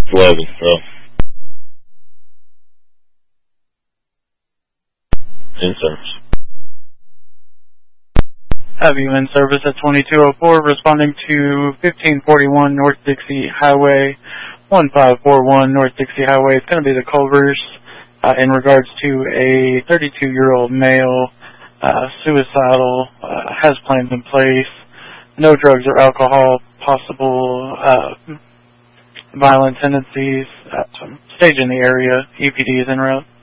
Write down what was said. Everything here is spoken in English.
11, oh. In service. Have you in service at 2204, responding to 1541 North Dixie Highway, 1541 North Dixie Highway. It's going to be the Culvers in regards to a 32-year-old male, suicidal, has plans in place, no drugs or alcohol, possible violent tendencies, stage in the area, EPD is en route.